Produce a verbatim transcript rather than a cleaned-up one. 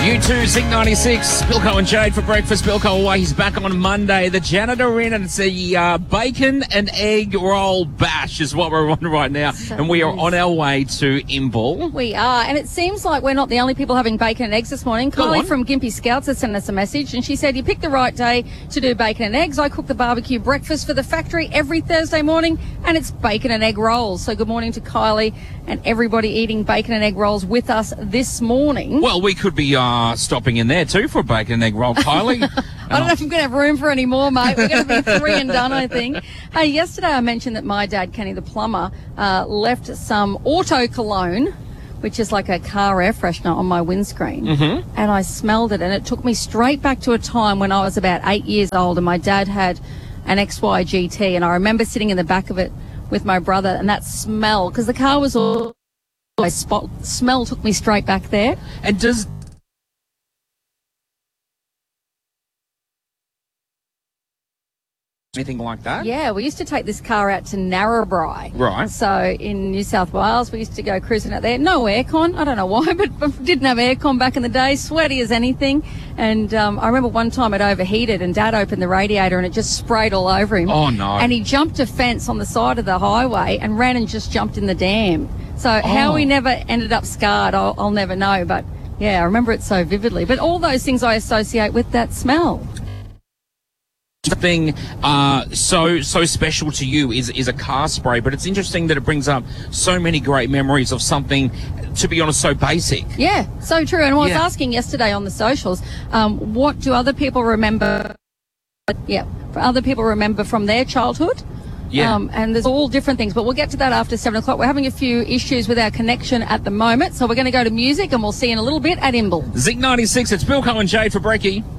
You too, Zig ninety-six, Bilko and Jade for breakfast. Bilko away, he's back on Monday. The janitor in, and it's a uh, bacon and egg roll bash is what we're on right now. So and we are on our way to Imbil. We are, and it seems like we're not the only people having bacon and eggs this morning. Kylie from Gympie Scouts has sent us a message, and she said, you picked the right day to do bacon and eggs. I cook the barbecue breakfast for the factory every Thursday morning, and it's bacon and egg rolls. So good morning to Kylie and everybody eating bacon and egg rolls with us this morning. Well, we could be uh, stopping in there too for a bacon and egg roll, Kylie. I don't know if I'm going to have room for any more, mate. We're going to be three and done, I think. Hey, yesterday I mentioned that my dad, Kenny the plumber, uh, left some auto cologne, which is like a car air freshener, on my windscreen. Mm-hmm. And I smelled it, and it took me straight back to a time when I was about eight years old, and my dad had an X Y G T, and I remember sitting in the back of it with my brother, and that smell, because the car was all... My spot smell took me straight back there. And does... anything like that? Yeah, we used to take this car out to Narrabri. Right. So in New South Wales, we used to go cruising out there. No aircon. I don't know why, but didn't have aircon back in the day. Sweaty as anything. And um, I remember one time it overheated, and Dad opened the radiator and it just sprayed all over him. Oh, no. And he jumped a fence on the side of the highway and ran and just jumped in the dam. So oh. how he never ended up scarred, I'll, I'll never know. But yeah, I remember it so vividly. But all those things I associate with that smell. Thing uh, so so special to you is is a car spray, but it's interesting that it brings up so many great memories of something, to be honest, so basic. Yeah, so true. And I was yeah. asking yesterday on the socials, um, what do other people remember? Yeah, other people remember from their childhood. Yeah. Um, and there's all different things, but we'll get to that after seven o'clock. We're having a few issues with our connection at the moment, so we're going to go to music, and we'll see you in a little bit at Imbil. Zig ninety-six, it's Bilko and Jade for Brekkie.